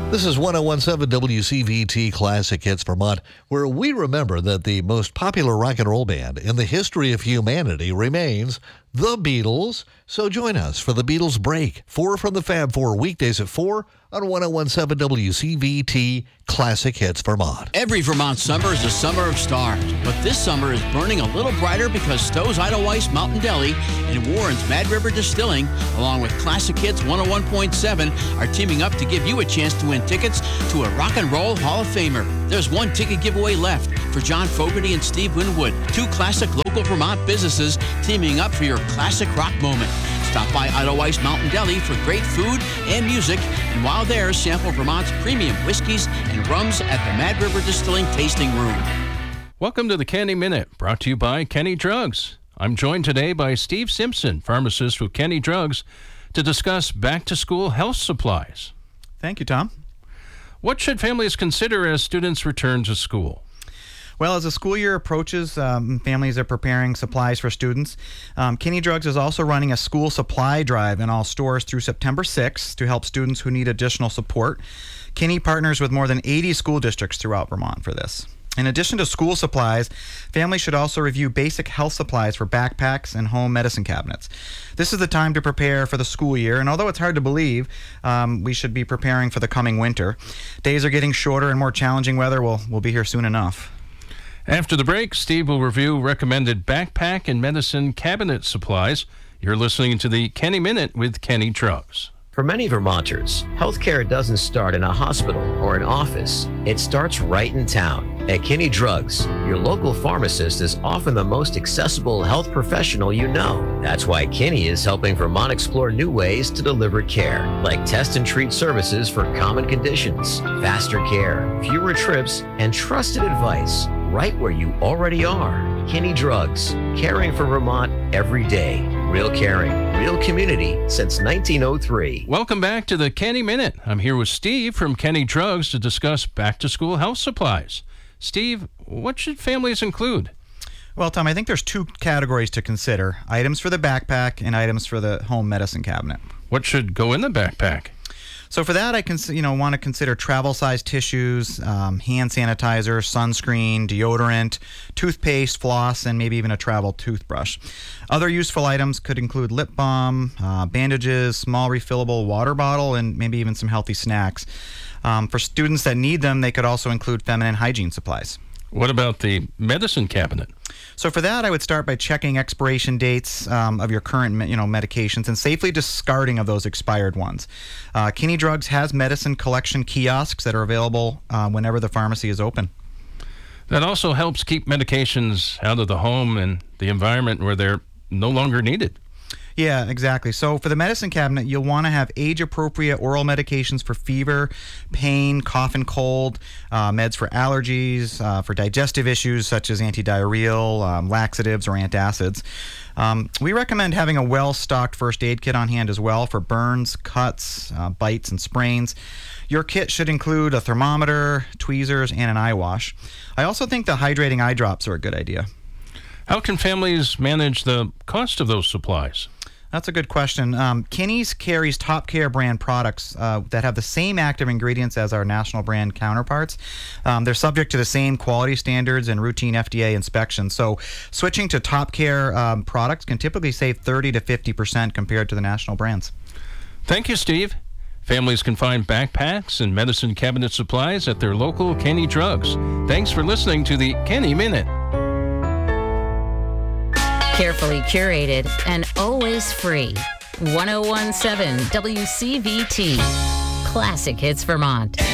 This is 1017 WCVT Classic Hits Vermont, where we remember that the most popular rock and roll band in the history of humanity remains the Beatles. So join us for the Beatles Break, 4 from the Fab Four, weekdays at 4 on 1017 WCVT Classic Hits Vermont. Every Vermont summer is a summer of stars, but this summer is burning a little brighter because Stowe's Idlewice Mountain Deli and Warren's Mad River Distilling, along with Classic Hits 101.7, are teaming up to give you a chance to win tickets to a Rock and Roll Hall of Famer. There's one ticket giveaway left for John Fogerty and Steve Winwood, two classic local Vermont businesses teaming up for your classic rock moment. Stop by Idlewice Mountain Deli for great food and music, and while there, sample Vermont's premium whiskeys and rums at the Mad River Distilling Tasting Room. Welcome to the Kenny Minute, brought to you by Kenny Drugs. I'm joined today by Steve Simpson, pharmacist with Kenny Drugs, to discuss back-to-school health supplies. Thank you, Tom. What should families consider as students return to school? Well, as the school year approaches, families are preparing supplies for students. Kenny Drugs is also running a school supply drive in all stores through September 6th to help students who need additional support. Kenny partners with more than 80 school districts throughout Vermont for this. In addition to school supplies, families should also review basic health supplies for backpacks and home medicine cabinets. This is the time to prepare for the school year, and although it's hard to believe, we should be preparing for the coming winter. Days are getting shorter and more challenging weather will be here soon enough. After the break, Steve will review recommended backpack and medicine cabinet supplies. You're listening to the Kenny Minute with Kenny Drugs. For many Vermonters, healthcare doesn't start in a hospital or an office. It starts right in town. At Kenny Drugs, your local pharmacist is often the most accessible health professional you know. That's why Kenny is helping Vermont explore new ways to deliver care, like test and treat services for common conditions, faster care, fewer trips, and trusted advice right where you already are. Kenny Drugs, caring for Vermont every day. Real caring, real community since 1903. Welcome back to the Kenny Minute. I'm here with Steve from Kenny Drugs to discuss back-to-school health supplies. Steve, what should families include? Well, Tom, I think there's two categories to consider: items for the backpack and items for the home medicine cabinet. What should go in the backpack? So for that, I want to consider travel-sized tissues, hand sanitizer, sunscreen, deodorant, toothpaste, floss, and maybe even a travel toothbrush. Other useful items could include lip balm, bandages, small refillable water bottle, and maybe even some healthy snacks. For students that need them, they could also include feminine hygiene supplies. What about the medicine cabinet? So for that, I would start by checking expiration dates of your current medications and safely discarding of those expired ones. Kenny Drugs has medicine collection kiosks that are available whenever the pharmacy is open. That also helps keep medications out of the home and the environment where they're no longer needed. Yeah, exactly. So for the medicine cabinet, you'll want to have age-appropriate oral medications for fever, pain, cough and cold, meds for allergies, for digestive issues such as antidiarrheal, laxatives, or antacids. We recommend having a well-stocked first aid kit on hand as well for burns, cuts, bites, and sprains. Your kit should include a thermometer, tweezers, and an eye wash. I also think the hydrating eye drops are a good idea. How can families manage the cost of those supplies? That's a good question. Kenny's carries Top Care brand products that have the same active ingredients as our national brand counterparts. They're subject to the same quality standards and routine FDA inspections. So switching to Top Care products can typically save 30 to 50% compared to the national brands. Thank you, Steve. Families can find backpacks and medicine cabinet supplies at their local Kenny Drugs. Thanks for listening to the Kenny Minute. Carefully curated and always free. 1017 WCVT. Classic Hits Vermont.